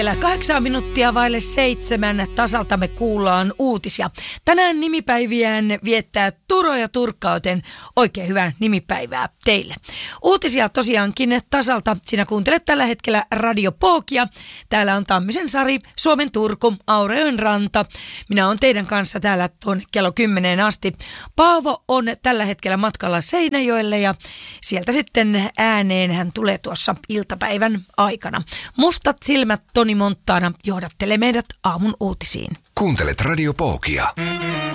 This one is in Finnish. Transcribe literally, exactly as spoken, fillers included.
Kahdeksan minuuttia vaille seitsemän tasalta me kuullaan uutisia. Tänään nimipäiviään viettää Turo ja Turkka, joten oikein hyvää nimipäivää teille. Uutisia tosiaankin tasalta. Sinä kuuntelet tällä hetkellä Radio Pookia. Täällä on Tammisen Sari, Suomen Turku, Aureön ranta. Minä olen teidän kanssa täällä tuonne kello kymmeneen asti. Paavo on tällä hetkellä matkalla Seinäjoelle ja sieltä sitten ääneen hän tulee tuossa iltapäivän aikana. Mustat silmät Toni Montana johdattelee meidät aamun uutisiin. Kuuntelet Radio Pookia.